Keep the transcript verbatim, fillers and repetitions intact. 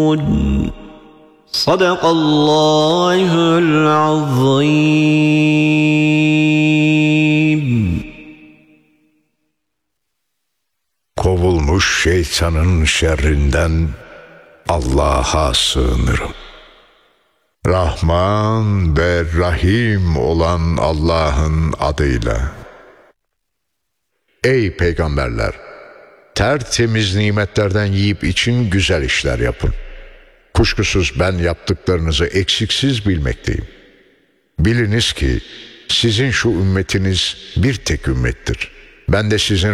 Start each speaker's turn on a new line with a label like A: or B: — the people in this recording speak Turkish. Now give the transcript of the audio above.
A: صدق الله العظيم.
B: Kovulmuş şeytanın şerrinden Allah'a sığınırım. Rahman ve Rahim olan Allah'ın adıyla. Ey peygamberler! Tertemiz nimetlerden yiyip için güzel işler yapın. Kuşkusuz ben yaptıklarınızı eksiksiz bilmekteyim. Biliniz ki sizin şu ümmetiniz bir tek ümmettir. Ben de sizin